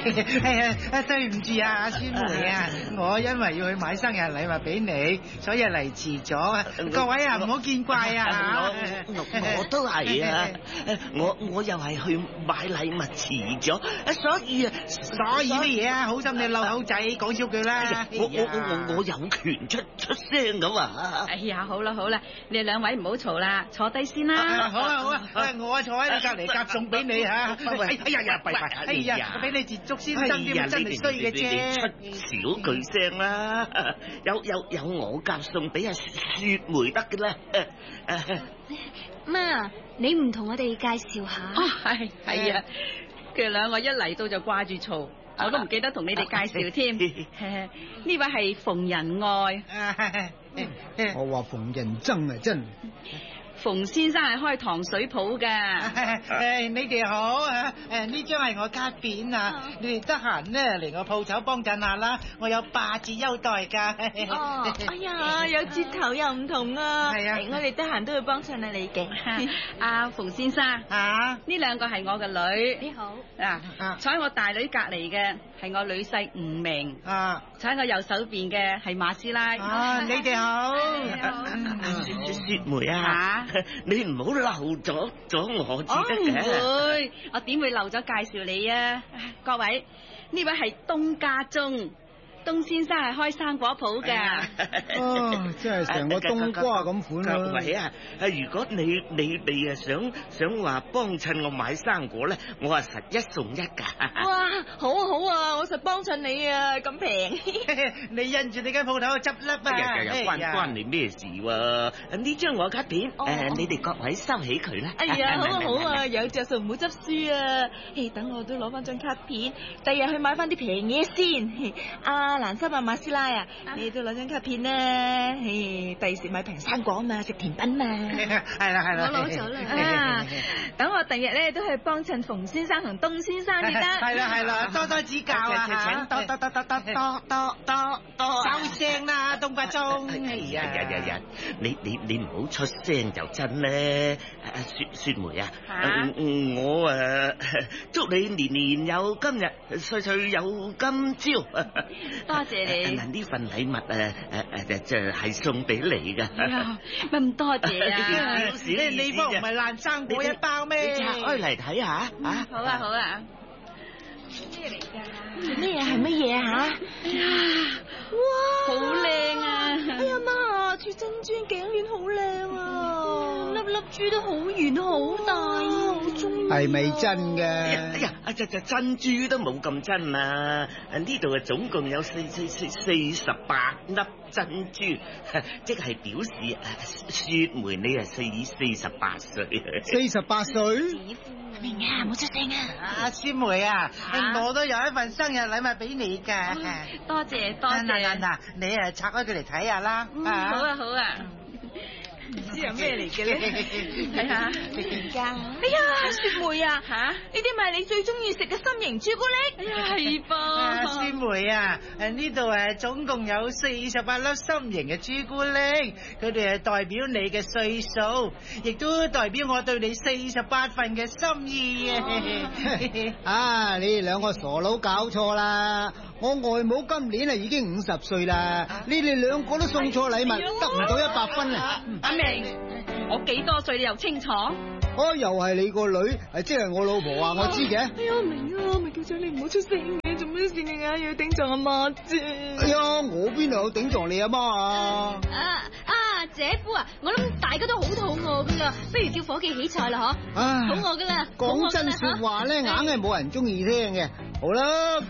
對唔住啊，孫梅啊，我因為要去買生日禮物俾你，所以嚟遲咗。各位啊，唔好見怪啊！ 我都係啊，我又係去買禮物遲咗，所以乜嘢啊？好心你漏口仔講少句啦！ 我有權出聲咁啊！ 哎呀，好啦，你哋兩位唔好嘈啦，坐低先啦。 好啊，我坐喺你隔籬夾餸俾你吓。哎呀，俾你捷足先生添，真係衰嘅啫。 出少句聲啦，有我夾餸俾阿雪梅得嘅啦。 媽，你唔同我哋介紹下？ 係啊，佢哋兩個一嚟到就掛住嘈，我都唔記得同你哋介紹添。呢位係馮仁愛， 我話馮仁憎啊，真。 馮先生係開糖水鋪㗎。 你哋好啊！呢張係我卡片啊，你哋得閒咧嚟我鋪頭幫襯下啦，我有8折優待㗎。 哎呀，有折頭又唔同啊！係啊，我哋得閒都會幫襯下你嘅。 阿馮先生，呢兩個係我嘅女。 你好。 坐喺我大女隔離嘅係我女婿吳明。坐喺我右手邊嘅係馬師奶。 你哋好。 雪梅啊！你唔好漏咗我至得嘅。 唔會，我點會漏咗介紹你啊？各位，呢位係東家中，東先生係開生果鋪㗎。 真係成個冬瓜咁款啊！ 各位啊，如果你哋想話幫襯我買生果咧，我話實1送1㗎。 哇，好啊，我實幫襯你啊，咁平。 你因住你間鋪頭執笠啊！ 關你咩事喎？呢張我卡片，你哋各位收起佢啦。 哎呀，好啊，有着數唔好執輸啊！等我都攞翻張卡片，第日去買翻啲平嘢先。蘭心啊，馬師奶啊，你都攞張卡片啦。第時買平生果啊嘛，食甜品嘛。 係啦， 我攞咗啦。等我第日咧都去幫襯馮先生同東先生至得。 係啦，多多指教啊！請多，收聲啦，東家中。 你唔好出聲就真咧。雪梅啊，我祝你年年有今日，歲歲有今朝。 多謝你。 嗱，呢份禮物就係送俾你噶。 乜咁多謝啊？ 你方唔係爛生果一包咩？ 你拆開嚟睇下啊！ 好啊。咩嚟㗎？ 咩係乜嘢吓？ 哇，好靚啊！ 哎呀媽，串珍珠頸鏈好靚啊，粒粒珠都好圓好大啊，好中意。 係咪真嘅？ 哎呀，珍珠都冇咁真啊！呢度總共有48粒珍珠，即係表示雪梅你係48歲。 48歲？ 明啊，唔好出聲啊！ 雪梅啊，我都有一份生日禮物俾你㗎。 多謝。 嗱，你拆開佢嚟睇下啦。 好啊。唔知係咩嚟嘅咧？睇下。 哎呀，雪梅啊，呢啲咪你最中意食嘅心形朱古力？ 哎呀，係噃。 雪梅啊，呢度總共有48粒心形嘅朱古力，佢哋係代表你嘅歲數，亦都代表我對你48份嘅心意啊！ 你哋兩個傻佬搞錯啦！我外母今年已經50歲啦，你哋兩個都送錯禮物，得唔到100分啊！ 阿明，我幾多歲你又清楚？ 又係你個女，即係我老婆啊！我知嘅。 哎呀，明啊，咪叫咗你唔好出聲嘅，做咩事你硬要頂撞阿媽啫？ 哎呀，我邊度有頂撞你阿媽啊？ 姐夫啊，我諗大家都好肚餓噶啦，不如叫伙計起菜啦，嗬？肚餓噶啦。 講真說話咧，硬係冇人中意聽嘅。好啦。